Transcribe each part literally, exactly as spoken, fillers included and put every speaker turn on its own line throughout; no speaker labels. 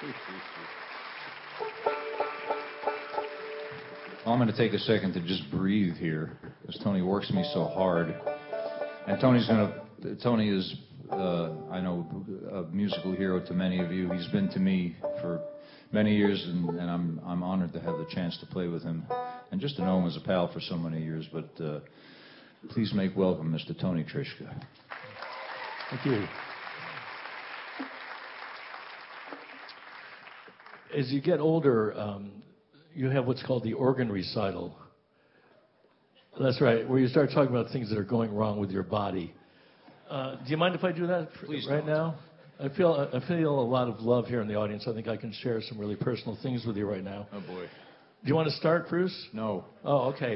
Well, I'm going to take a second to just breathe here, because Tony works me so hard. And Tony's going to, Tony is, uh, I know, a musical hero to many of you. He's been to me for many years, and, and I'm I'm honored to have the chance to play with him, and just to know him as a pal for so many years. But uh, please make welcome Mister Tony Trischka.
Thank you. As you get older, um, you have what's called the organ recital. That's right, where you start talking about things that are going wrong with your body. Uh, do you mind if I do that
Please
right
don't.
now? I feel I feel a lot of love here in the audience. I think I can share some really personal things with you right now.
Oh, boy.
Do you want to start, Bruce?
No.
Oh, okay.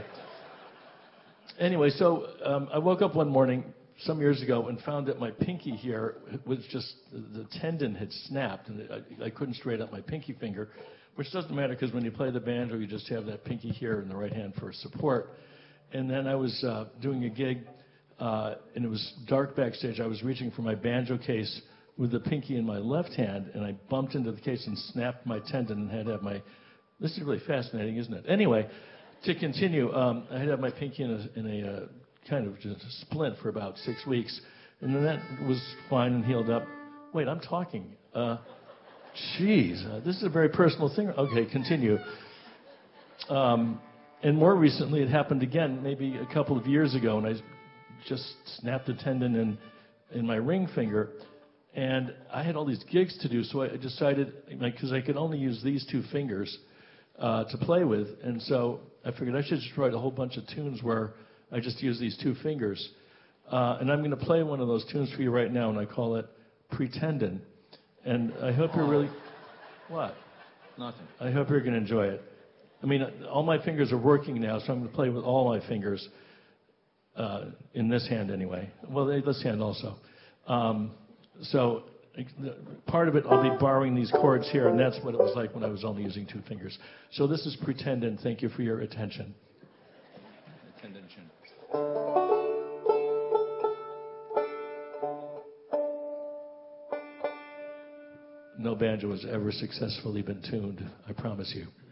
Anyway, so um, I woke up one morning some years ago and found that my pinky here was just, the tendon had snapped, and I, I couldn't straighten up my pinky finger, which doesn't matter because when you play the banjo, you just have that pinky here in the right hand for support. And then I was uh, doing a gig, uh, and it was dark backstage. I was reaching for my banjo case with the pinky in my left hand, and I bumped into the case and snapped my tendon and had to have my... This is really fascinating, isn't it? Anyway, to continue, um, I had to have my pinky in a, in a uh, kind of just a splint for about six weeks, and then that was fine and healed up. Wait, I'm talking. Uh, Jeez, uh, this is a very personal thing. Okay, continue. Um, and more recently, it happened again, maybe a couple of years ago, and I just snapped a tendon in, in my ring finger. And I had all these gigs to do, so I decided, because I could only use these two fingers uh, to play with, and so I figured I should just write a whole bunch of tunes where I just use these two fingers. Uh, and I'm going to play one of those tunes for you right now, and I call it Pretendin'. And I hope you're really... What?
Nothing.
I hope you're going to enjoy it. I mean, all my fingers are working now, so I'm going to play with all my fingers, uh, in this hand anyway. Well, this hand also. Um, so part of it, I'll be borrowing these chords here, and that's what it was like when I was only using two fingers. So this is Pretendin'. Thank you for your attention.
Attention.
No banjo has ever successfully been tuned, I promise you.